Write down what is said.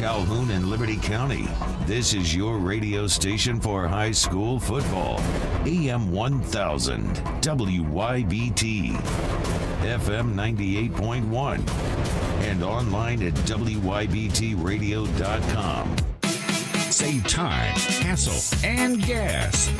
Calhoun and Liberty County. This is your radio station for high school football. AM 1000, WYBT, FM 98.1, and online at WYBTradio.com. Save time, hassle, and gas